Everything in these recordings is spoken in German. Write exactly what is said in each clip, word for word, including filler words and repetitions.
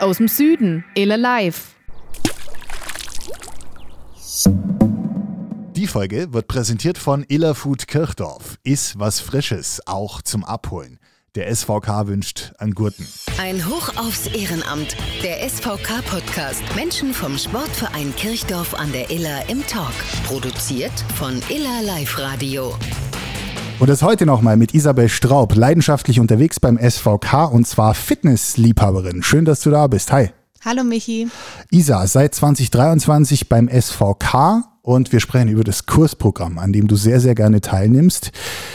Aus dem Süden, Ille live. Die Folge wird präsentiert von Iller Food Kirchdorf. Iss was Frisches, auch zum Abholen. Der S V K wünscht an Gurten. Ein Hoch aufs Ehrenamt. Der S V K-Podcast. Menschen vom Sportverein Kirchdorf an der Iller im Talk. Produziert von Iller Live Radio. Und das heute nochmal mit Isabel Straub, leidenschaftlich unterwegs beim S V K und zwar Fitnessliebhaberin. Schön, dass du da bist. Hi. Hallo Michi. Isa, seit zwanzig dreiundzwanzig beim S V K und wir sprechen über das Kursprogramm, an dem du sehr, sehr gerne teilnimmst.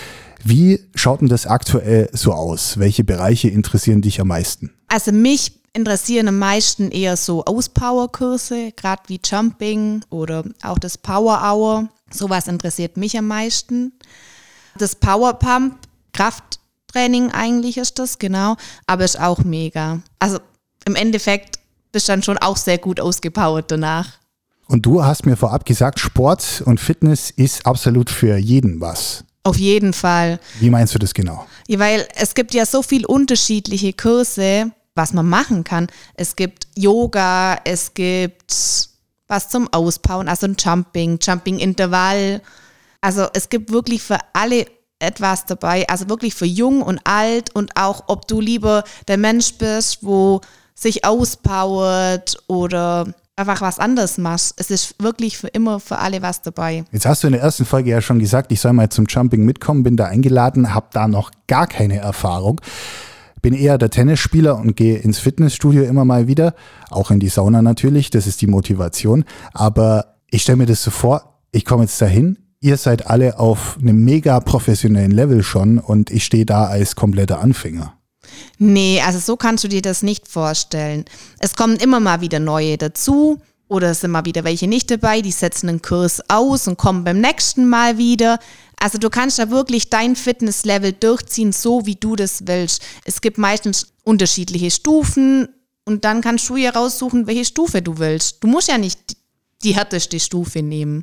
Wie schaut denn das aktuell so aus? Welche Bereiche interessieren dich am meisten? Also mich interessieren am meisten eher so Auspower-Kurse, gerade wie Jumping oder auch das Power Hour. Sowas interessiert mich am meisten. Das Power Pump, Krafttraining eigentlich ist das, genau, aber ist auch mega. Also im Endeffekt bist du dann schon auch sehr gut ausgepowert danach. Und du hast mir vorab gesagt, Sport und Fitness ist absolut für jeden was. Auf jeden Fall. Wie meinst du das genau? Ja, weil es gibt ja so viele unterschiedliche Kurse, was man machen kann. Es gibt Yoga, es gibt was zum Auspowern, also ein Jumping, Jumping-Intervall. Also es gibt wirklich für alle etwas dabei, also wirklich für jung und alt und auch, ob du lieber der Mensch bist, wo sich auspowert oder einfach was anderes machst. Es ist wirklich für immer für alle was dabei. Jetzt hast du in der ersten Folge ja schon gesagt, ich soll mal zum Jumping mitkommen, bin da eingeladen, habe da noch gar keine Erfahrung. Bin eher der Tennisspieler und gehe ins Fitnessstudio immer mal wieder, auch in die Sauna natürlich, das ist die Motivation. Aber ich stelle mir das so vor, ich komme jetzt dahin, ihr seid alle auf einem mega professionellen Level schon und ich stehe da als kompletter Anfänger. Nee, also so kannst du dir das nicht vorstellen. Es kommen immer mal wieder neue dazu oder es sind mal wieder welche nicht dabei, die setzen einen Kurs aus und kommen beim nächsten Mal wieder. Also du kannst da wirklich dein Fitnesslevel durchziehen, so wie du das willst. Es gibt meistens unterschiedliche Stufen und dann kannst du ja raussuchen, welche Stufe du willst. Du musst ja nicht die härteste Stufe nehmen.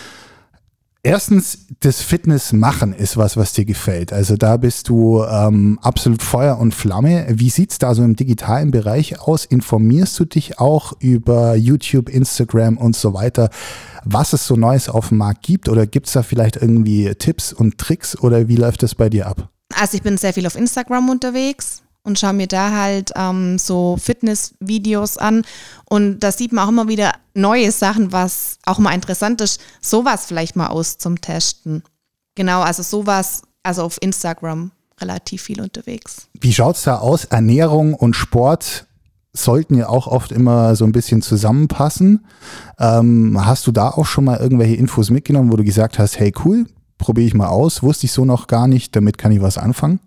Erstens, das Fitness machen ist was, was dir gefällt. Also da bist du ähm, absolut Feuer und Flamme. Wie sieht's da so im digitalen Bereich aus? Informierst du dich auch über YouTube, Instagram und so weiter, was es so Neues auf dem Markt gibt? Oder gibt's da vielleicht irgendwie Tipps und Tricks oder wie läuft das bei dir ab? Also ich bin sehr viel auf Instagram unterwegs und schaue mir da halt ähm, so Fitnessvideos an und da sieht man auch immer wieder neue Sachen, was auch mal interessant ist, sowas vielleicht mal aus zum Testen. Genau, also sowas, also auf Instagram relativ viel unterwegs. Wie schaut's da aus? Ernährung und Sport sollten ja auch oft immer so ein bisschen zusammenpassen. Ähm, hast du da auch schon mal irgendwelche Infos mitgenommen, wo du gesagt hast, hey cool, probiere ich mal aus, wusste ich so noch gar nicht, damit kann ich was anfangen?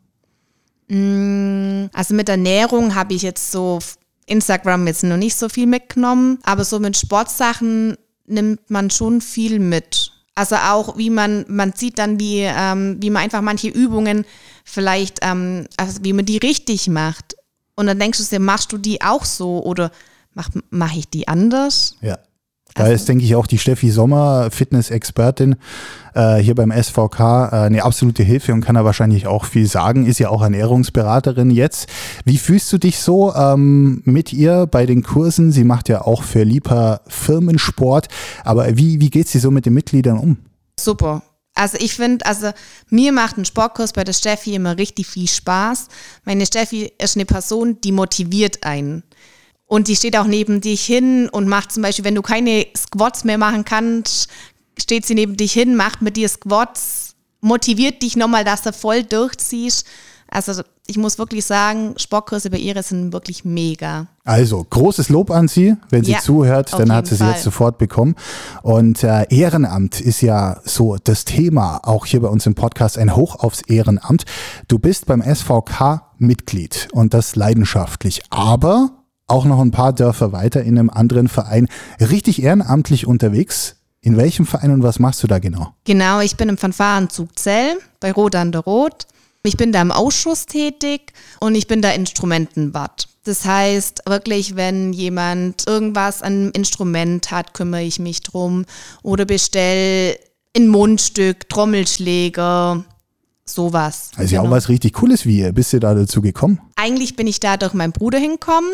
Also mit Ernährung habe ich jetzt so Instagram jetzt noch nicht so viel mitgenommen, aber so mit Sportsachen nimmt man schon viel mit. Also auch wie man, man sieht dann, wie, ähm, wie man einfach manche Übungen vielleicht, ähm, also wie man die richtig macht. Und dann denkst du dir, machst du die auch so oder mach, mach ich die anders? Ja. Da ist, denke ich, auch die Steffi Sommer, Fitness-Expertin, äh, hier beim S V K, äh, eine absolute Hilfe und kann da wahrscheinlich auch viel sagen, ist ja auch Ernährungsberaterin jetzt. Wie fühlst du dich so ähm, mit ihr bei den Kursen? Sie macht ja auch für Lipa Firmensport, aber wie, wie geht sie so mit den Mitgliedern um? Super. Also ich finde, also mir macht ein Sportkurs bei der Steffi immer richtig viel Spaß. Meine Steffi ist eine Person, die motiviert einen. Und die steht auch neben dich hin und macht zum Beispiel, wenn du keine Squats mehr machen kannst, steht sie neben dich hin, macht mit dir Squats, motiviert dich nochmal, dass du voll durchziehst. Also ich muss wirklich sagen, Sportkurse bei ihr sind wirklich mega. Also großes Lob an sie, wenn sie ja, zuhört, dann hat sie sie Fall. jetzt sofort bekommen. Und äh, Ehrenamt ist ja so das Thema, auch hier bei uns im Podcast, ein Hoch aufs Ehrenamt. Du bist beim S V K Mitglied und das leidenschaftlich, aber auch noch ein paar Dörfer weiter in einem anderen Verein, richtig ehrenamtlich unterwegs. In welchem Verein und was machst du da genau? Genau, ich bin im Fanfarenzug Zell bei Rot an der Rot. Ich bin da im Ausschuss tätig und ich bin da Instrumentenwart. Das heißt wirklich, wenn jemand irgendwas an einem Instrument hat, kümmere ich mich drum oder bestelle ein Mundstück, Trommelschläger, sowas. Also ja genau. auch was richtig Cooles wie ihr. Bist du da dazu gekommen? Eigentlich bin ich da durch meinen Bruder hingekommen.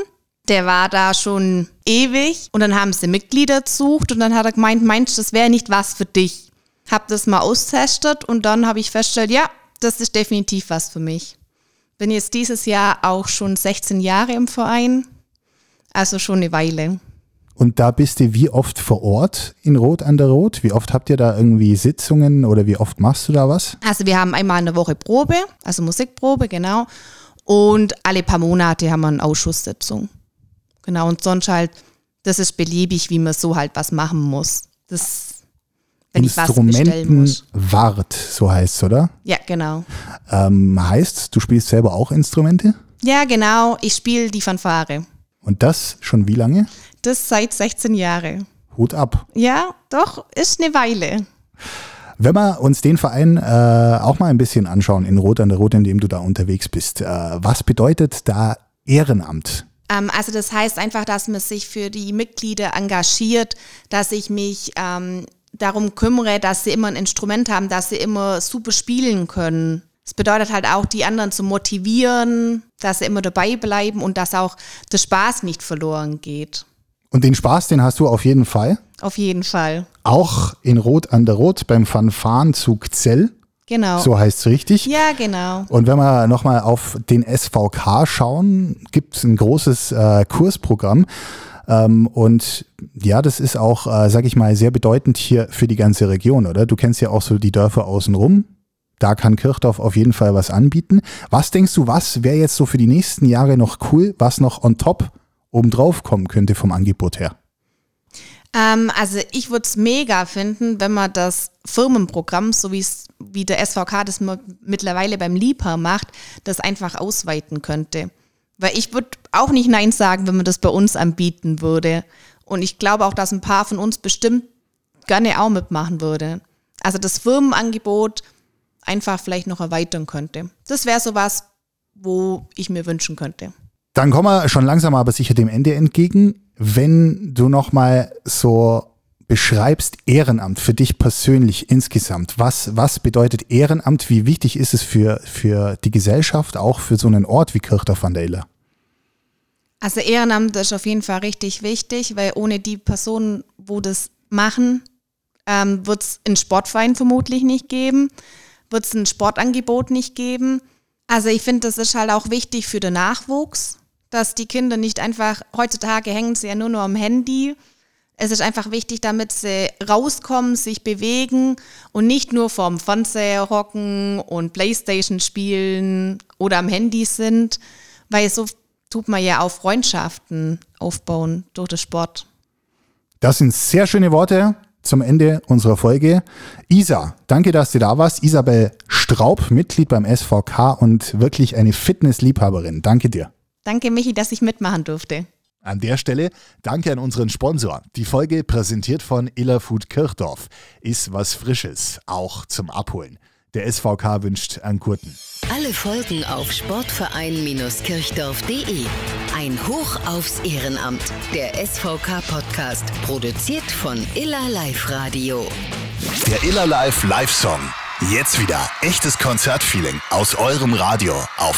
Der war da schon ewig und dann haben sie Mitglieder gesucht und dann hat er gemeint, meinst du, das wäre nicht was für dich? Hab das mal austestet und dann habe ich festgestellt, ja, das ist definitiv was für mich. Bin jetzt dieses Jahr auch schon sechzehn Jahre im Verein, also schon eine Weile. Und da bist du wie oft vor Ort in Rot an der Rot? Wie oft habt ihr da irgendwie Sitzungen oder wie oft machst du da was? Also wir haben einmal in der Woche Probe, also Musikprobe, genau. Und alle paar Monate haben wir eine Ausschusssitzung. Genau, und sonst halt, das ist beliebig, wie man so halt was machen muss. Das, wenn ich was bestellen muss. Instrumentenwart, so heißt es, oder? Ja, genau. Ähm, heißt, du spielst selber auch Instrumente? Ja, genau. Ich spiele die Fanfare. Und das schon wie lange? Das seit sechzehn Jahren. Hut ab. Ja, doch, ist eine Weile. Wenn wir uns den Verein äh, auch mal ein bisschen anschauen, in Rot an der Rot, in dem du da unterwegs bist, äh, was bedeutet da Ehrenamt? Ähm, also das heißt einfach, dass man sich für die Mitglieder engagiert, dass ich mich ähm, darum kümmere, dass sie immer ein Instrument haben, dass sie immer super spielen können. Das bedeutet halt auch, die anderen zu motivieren, dass sie immer dabei bleiben und dass auch der Spaß nicht verloren geht. Und den Spaß, den hast du auf jeden Fall? Auf jeden Fall. Auch in Rot an der Rot beim Fanfarenzug Zell. Genau. So heißt es richtig. Ja, genau. Und wenn wir nochmal auf den S V K schauen, gibt es ein großes äh, Kursprogramm. Ähm, und ja, das ist auch, äh, sag ich mal, sehr bedeutend hier für die ganze Region, oder? Du kennst ja auch so die Dörfer außenrum. Da kann Kirchdorf auf jeden Fall was anbieten. Was denkst du, was wäre jetzt so für die nächsten Jahre noch cool, was noch on top obendrauf kommen könnte vom Angebot her? Ähm, also ich würde es mega finden, wenn man das Firmenprogramm, so wie's, wie der S V K das mittlerweile beim Liebherr macht, das einfach ausweiten könnte. Weil ich würde auch nicht Nein sagen, wenn man das bei uns anbieten würde. Und ich glaube auch, dass ein paar von uns bestimmt gerne auch mitmachen würde. Also das Firmenangebot einfach vielleicht noch erweitern könnte. Das wäre sowas, wo ich mir wünschen könnte. Dann kommen wir schon langsam aber sicher dem Ende entgegen. Wenn du nochmal so beschreibst, Ehrenamt für dich persönlich insgesamt, was, was bedeutet Ehrenamt? Wie wichtig ist es für, für die Gesellschaft, auch für so einen Ort wie Kirchdorf an der Iller? Also Ehrenamt ist auf jeden Fall richtig wichtig, weil ohne die Personen, wo das machen, ähm, wird es einen Sportverein vermutlich nicht geben, wird es ein Sportangebot nicht geben. Also ich finde, das ist halt auch wichtig für den Nachwuchs, dass die Kinder nicht einfach, heutzutage hängen sie ja nur noch am Handy. Es ist einfach wichtig, damit sie rauskommen, sich bewegen und nicht nur vorm Fernseher hocken und Playstation spielen oder am Handy sind, weil so tut man ja auch Freundschaften aufbauen durch den Sport. Das sind sehr schöne Worte zum Ende unserer Folge. Isa, danke, dass du da warst. Isabel Straub, Mitglied beim S V K und wirklich eine Fitnessliebhaberin. Danke dir. Danke, Michi, dass ich mitmachen durfte. An der Stelle danke an unseren Sponsor. Die Folge präsentiert von Iller Food Kirchdorf. Ist was Frisches, auch zum Abholen. Der S V K wünscht an Kurten. Alle Folgen auf sportverein kirchdorf punkt de. Ein Hoch aufs Ehrenamt. Der S V K-Podcast. Produziert von Iller Live Radio. Der Iller Live Live-Song. Jetzt wieder echtes Konzertfeeling aus eurem Radio auf